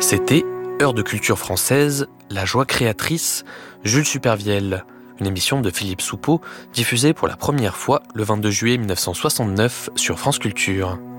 C'était Heure de culture française, la joie créatrice, Jules Supervielle, une émission de Philippe Soupeau diffusée pour la première fois le 22 juillet 1969 sur France Culture.